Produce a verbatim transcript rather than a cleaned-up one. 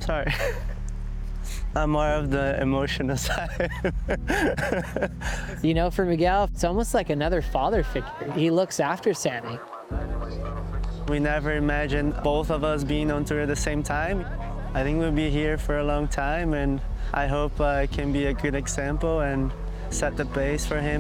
Sorry. I'm more of the emotional side. You know, for Miguel, it's almost like another father figure. He looks after Sammy. We never imagined both of us being on tour at the same time. I think we'll be here for a long time, and I hope uh, I can be a good example and set the pace for him.